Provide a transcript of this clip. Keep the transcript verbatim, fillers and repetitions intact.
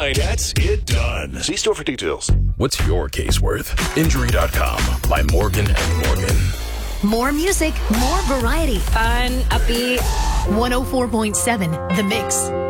online at It Done. See store for details. What's your case worth? Injury dot com by Morgan and Morgan. More music, more variety. Fun, upbeat. one oh four point seven The Mix.